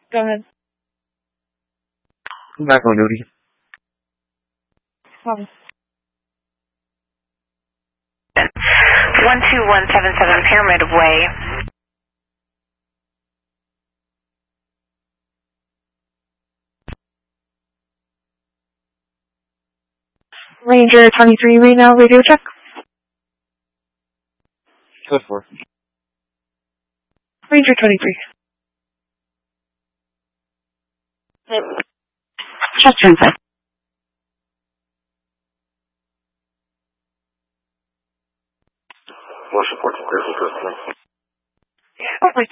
Go ahead. I'm back on duty. 12177 Pyramid Way. Ranger 23 right now, radio check. Code 4. Ranger 23. Chester inside. More support to critical system. Oh, wait.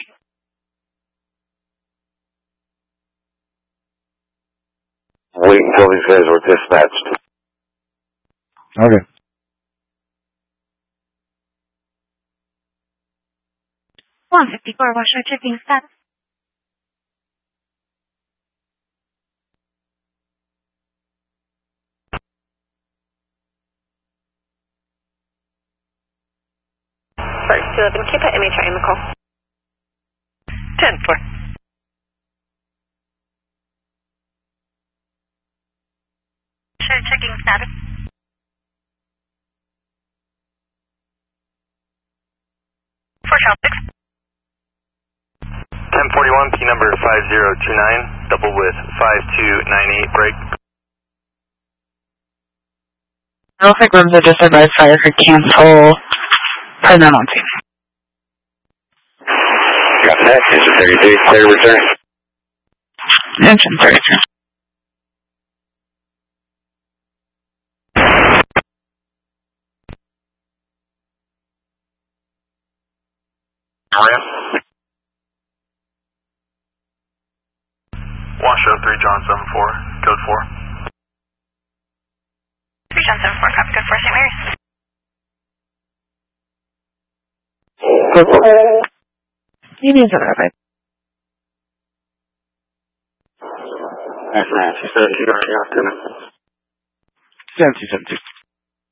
Wait until these guys were dispatched. Okay. 154, Washoe checking status. First 211, keep it MHI in the call. 10-4. Washoe checking status. 4 6. 1041, P number 5029, double with 5298, break. Norfolk Rumza just advised fire for cancel. Put them on scene. Got that, engine 33, clear return. Engine 33. Washoe 3 John 74, code 4. 3 John 74, copy code 4, St. Mary's. Unions are right. That's right, 272. 7272.